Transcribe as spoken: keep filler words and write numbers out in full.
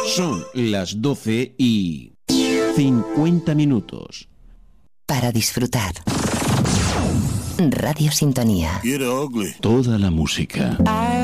Son las doce y cincuenta minutos. Para disfrutar. Radio Sintonía. Toda la música.